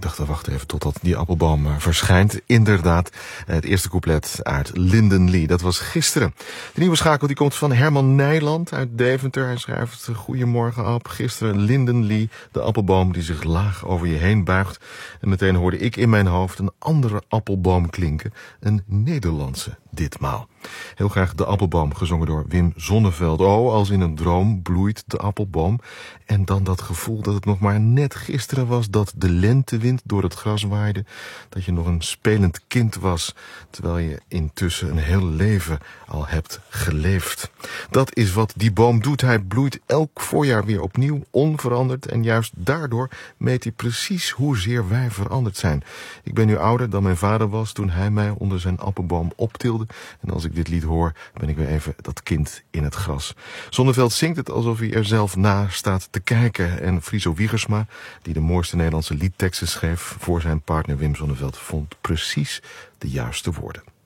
dacht, wacht even totdat die appelboom verschijnt. Inderdaad, het eerste couplet uit Lyndon Lee. Dat was gisteren. De nieuwe schakel die komt van Herman Nijland uit Deventer. Hij schrijft: Goedemorgen, Ab. Gisteren Lyndon Lee, de appelboom die zich laag over je heen buigt. En meteen hoorde ik in mijn hoofd een andere appelboom klinken. Een Nederlandse ditmaal. Heel graag De Appelboom, gezongen door Wim Sonneveld. Oh, als in een droom bloeit de appelboom. En dan dat gevoel dat het nog maar net gisteren was dat de lentewind door het gras waaide. Dat je nog een spelend kind was, terwijl je intussen een heel leven al hebt geleefd. Dat is wat die boom doet. Hij bloeit elk voorjaar weer opnieuw, onveranderd. En juist daardoor meet hij precies hoezeer wij veranderd zijn. Ik ben nu ouder dan mijn vader was toen hij mij onder zijn appelboom optilde. En als ik dit lied hoor, ben ik weer even dat kind in het gras. Sonneveld zingt het alsof hij er zelf na staat te kijken. En Friso Wiegersma, die de mooiste Nederlandse liedteksten schreef voor zijn partner Wim Sonneveld, vond precies de juiste woorden.